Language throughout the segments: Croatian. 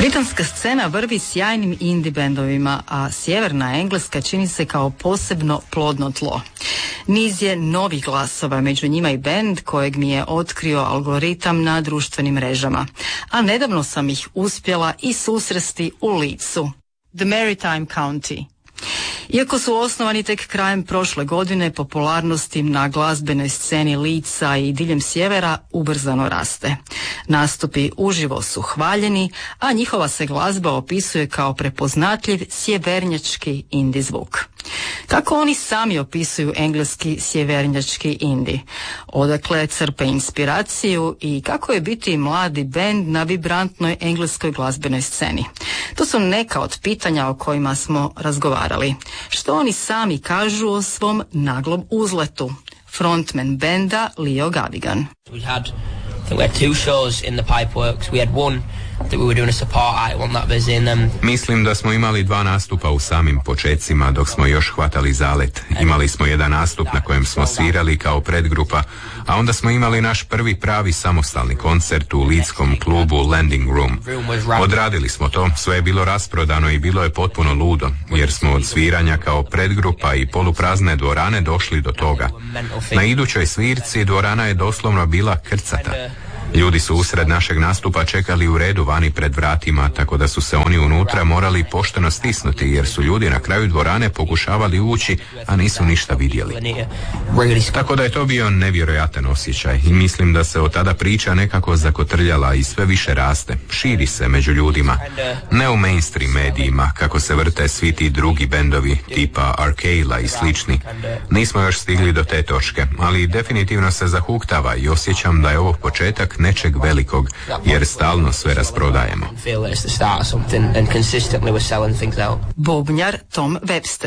Britanska scena vrvi sjajnim indie bendovima, a sjeverna Engleska čini se kao posebno plodno tlo. Niz je novih glasova, među njima i bend kojeg mi je otkrio algoritam na društvenim mrežama, a nedavno sam ih uspjela i susresti u Leedsu, The Maritime County. Iako su osnovani tek krajem prošle godine, popularnost im na glazbenoj sceni Leedsa i diljem sjevera ubrzano raste. Nastupi uživo su hvaljeni, a njihova se glazba opisuje kao prepoznatljiv sjevernjački indie zvuk. Kako oni sami opisuju engleski sjevernjački indie? Odakle crpe inspiraciju i kako je biti mladi bend na vibrantnoj engleskoj glazbenoj sceni? To su neka od pitanja o kojima smo razgovarali. Što oni sami kažu o svom naglom uzletu? Frontman benda Leo Gavigan. We had 2 shows in the Pipeworks. We had one that we were doing a support act, one that was in Mislim da smo imali 2 nastupa u samim počecima dok smo još hvatali zalet. Imali smo jedan nastup na kojem smo svirali kao predgrupa, a onda smo imali naš prvi pravi samostalni koncert u Leedskom klubu Landing Room. Odradili smo to, sve je bilo rasprodano i bilo je potpuno ludo, jer smo od sviranja kao predgrupa i poluprazne dvorane došli do toga. Na idućoj svirci dvorana je doslovno bila krcata. Ljudi su usred našeg nastupa čekali u redu vani pred vratima, tako da su se oni unutra morali pošteno stisnuti, jer su ljudi na kraju dvorane pokušavali ući, a nisu ništa vidjeli. Tako da je to bio nevjerojatan osjećaj i mislim da se od tada priča nekako zakotrljala i sve više raste, širi se među ljudima. Ne u mainstream medijima, kako se vrte svi ti drugi bendovi, tipa Arcade i slični. Nismo još stigli do te točke, ali definitivno se zahuktava i osjećam da je ovo početak nečeg velikog, jer stalno sve rasprodajemo. Bubnjar Tom Webster.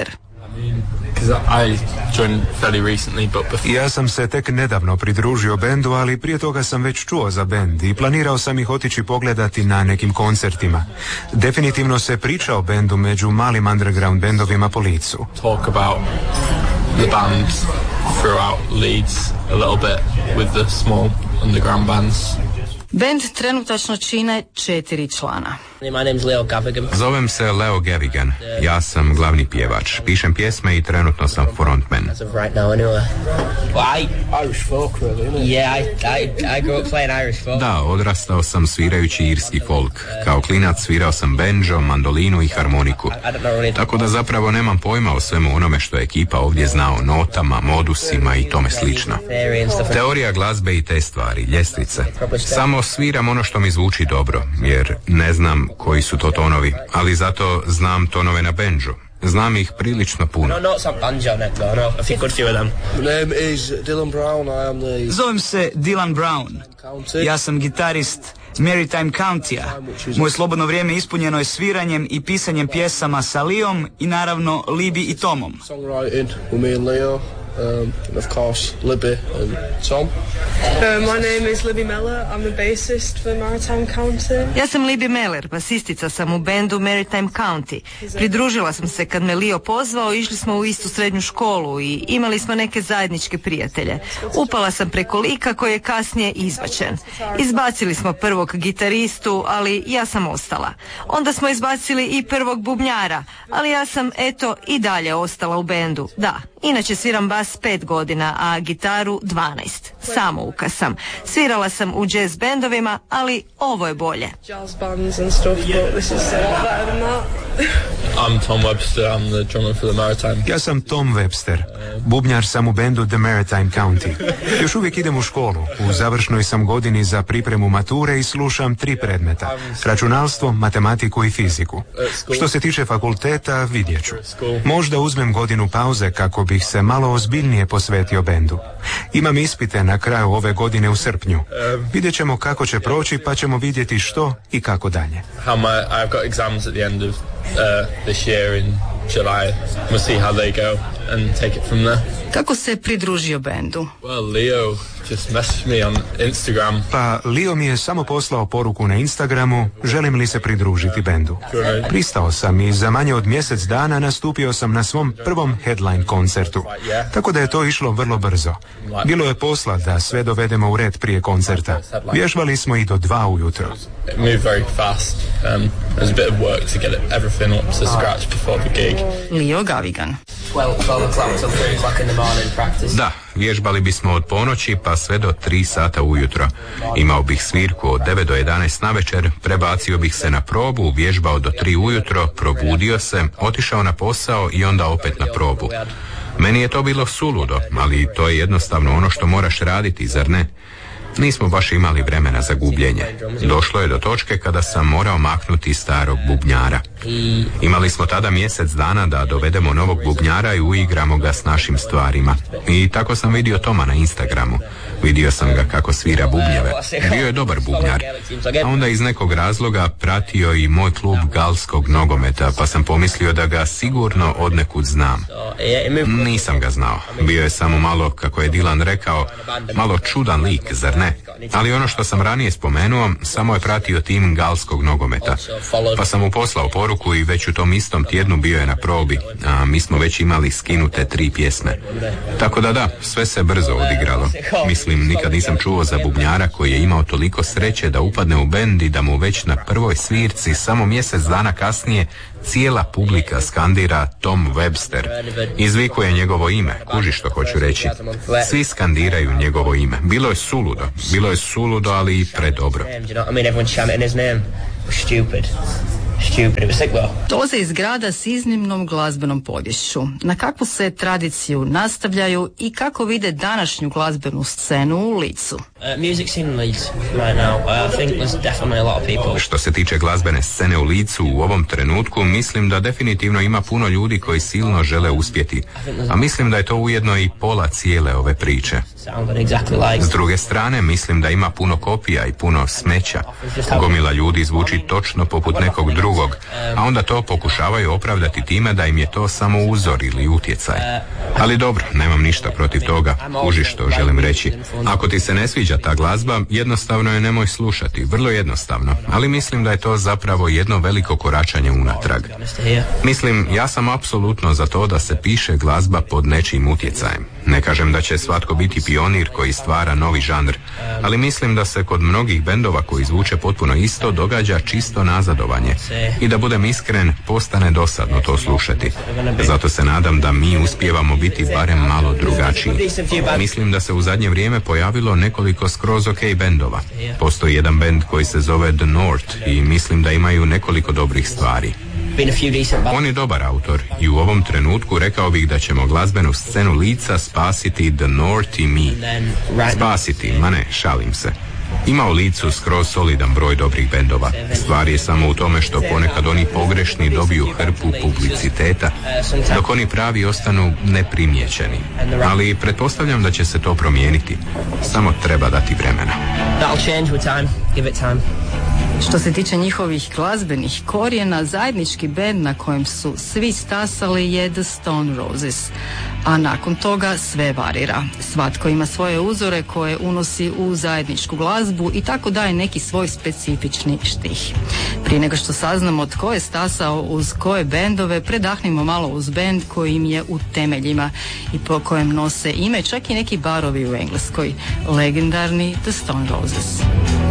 Ja sam se tek nedavno pridružio bendu, ali prije toga sam već čuo za bend i planirao sam ih otići pogledati na nekim koncertima. Definitivno se priča o bendu među malim underground bendovima po Leedsu. The band throughout Leeds a little bit with the small underground bands. Bend trenutačno čine 4 člana. My name's Leo Gavigan. Zovem se Leo Gavigan. Ja sam glavni pjevač. Pišem pjesme i trenutno sam frontman. As of right now, anyway. Well, Irish folk, really, isn't it? Yeah, I grew up playing Irish folk. Da, odrastao sam svirajući irski folk. Kao klinac svirao sam banjo, mandolinu i harmoniku. Tako da zapravo nemam pojma o svemu onome što je ekipa ovdje zna o notama, modusima i tome slično. Teorija glazbe i te stvari, ljestvice. Samo sviram ono što mi zvuči dobro, jer ne znam koji su to tonovi, ali zato znam tonove na banjo. Znam ih prilično puno. Zovem se Dylan Brown. Ja sam gitarist Maritime County-a. Moje slobodno vrijeme ispunjeno je sviranjem i pisanjem pjesama sa Leom i naravno Libby i Tomom. And of course Libby and Tom. My name is Libby Meller. I'm the bassist for Maritime County. Ja sam Libby Meller, basistica sam u bendu Maritime County. Pridružila sam se kad me Leo pozvao, išli smo u istu srednju školu i imali smo neke zajedničke prijatelje. Upala sam preko lika koji je kasnije izbačen. Izbacili smo prvog gitaristu, ali ja sam ostala. Onda smo izbacili i prvog bubnjara, ali ja sam i dalje ostala u bendu. Da, inače sviram bas 5 godina, a gitaru 12. Samouka sam. Svirala sam u jazz bendovima, ali ovo je bolje. Jazz bands and stuff, but this is a lot better than that. I'm Tom Webster, I'm the drummer for the Maritime. Ja sam Tom Webster. Bubnjar sam u bendu The Maritime County. Još uvijek idem u školu. U završnoj sam godini za pripremu mature i slušam 3 predmeta. Računalstvo, matematiku i fiziku. Što se tiče fakulteta, vidjet ću. Možda uzmem godinu pauze kako bih se malo ozbiljnije posvetio bendu. Imam ispite na kraju ove godine u srpnju. Vidjet ćemo kako će proći, pa ćemo vidjeti što i kako dalje. I've got exams at the end of this year in July. We'll see how they go and take it from there. Kako se pridružio bendu? Well, Leo just messaged me on Instagram. Pa Leo mi je samo poslao poruku na Instagramu, želim li se pridružiti bendu. Pristao sam i za manje od mjesec dana nastupio sam na svom prvom headline koncertu. Tako da je to išlo vrlo brzo. Bilo je posla da sve dovedemo u red prije koncerta. Vježbali smo i do 2 ujutro. It moved very fast. There's a bit of work to get everything up to scratch before the gig. Leo Gavigan. 12 o'clock till 3 o'clock in the morning practice. Da, vježbali bismo od ponoći pa sve do 3 sata ujutro. Imao bih svirku od 9 do 11 navečer, prebacio bih se na probu, vježbao do 3 ujutro, probudio se, otišao na posao i onda opet na probu. Meni je to bilo suludo, ali to je jednostavno ono što moraš raditi, zar ne? Nismo baš imali vremena za gubljenje. Došlo je do točke kada sam morao maknuti starog bubnjara. Imali smo tada mjesec dana da dovedemo novog bubnjara i uigramo ga s našim stvarima. I tako sam vidio Toma na Instagramu. Vidio sam ga kako svira bubnjeve. Bio je dobar bubnjar. A onda iz nekog razloga pratio i moj klub galskog nogometa, pa sam pomislio da ga sigurno odnekud znam. Nisam ga znao. Bio je samo malo, kako je Dylan rekao, malo čudan lik, zar ne? Ali ono što sam ranije spomenuo, samo je pratio tim galskog nogometa. Pa sam mu poslao poruku i već u tom istom tjednu bio je na probi, a mi smo već imali skinute 3 pjesme. Tako da, sve se brzo odigralo. Mislim, nikad nisam čuo za bubnjara koji je imao toliko sreće da upadne u bend i da mu već na prvoj svirci, samo mjesec dana kasnije, cijela publika skandira Tom Webster. Izvikuje njegovo ime, kuži što hoću reći. Svi skandiraju njegovo ime. Bilo je suludo, ali i predobro. Dolaze iz grada s iznimnom glazbenom poviješću. Na kakvu se tradiciju nastavljaju i kako vide današnju glazbenu scenu u Leedsu? Što se tiče glazbene scene u Leedsu u ovom trenutku, mislim da definitivno ima puno ljudi koji silno žele uspjeti. A mislim da je to ujedno i pola cijele ove priče. S druge strane, mislim da ima puno kopija i puno smeća. Gomila ljudi zvuči točno poput nekog drugog, a onda to pokušavaju opravdati time da im je to samo uzor ili utjecaj. Ali dobro, nemam ništa protiv toga, kuži što želim reći. Ako ti se ne sviđa ta glazba, jednostavno je nemoj slušati, vrlo jednostavno, ali mislim da je to zapravo jedno veliko koračanje unatrag. Mislim, ja sam apsolutno za to da se piše glazba pod nečijim utjecajem. Ne kažem da će svatko biti pionir koji stvara novi žanr, ali mislim da se kod mnogih bendova koji zvuče potpuno isto događa čisto nazadovanje i da budem iskren, postane dosadno to slušati. Zato se nadam da mi uspijevamo biti barem malo drugačiji. Mislim da se u zadnje vrijeme pojavilo nekoliko skroz ok bendova. Postoji jedan bend koji se zove The North i mislim da imaju nekoliko dobrih stvari. On je dobar autor i u ovom trenutku rekao bih da ćemo glazbenu scenu Leedsa spasiti The North i mi. Spasiti, ma ne, šalim se. Ima u Leedsu skroz solidan broj dobrih bendova. Stvar je samo u tome što ponekad oni pogrešni dobiju hrpu publiciteta, dok oni pravi ostanu neprimjećeni. Ali pretpostavljam da će se to promijeniti. Samo treba dati vremena. Što se tiče njihovih glazbenih korijena, zajednički bend na kojem su svi stasali je The Stone Roses, a nakon toga sve varira. Svatko ima svoje uzore koje unosi u zajedničku glazbu i tako daje neki svoj specifični štih. Prije nego što saznamo tko je stasao uz koje bendove, predahnimo malo uz bend koji im je u temeljima i po kojem nose ime čak i neki barovi u Engleskoj, legendarni The Stone Roses.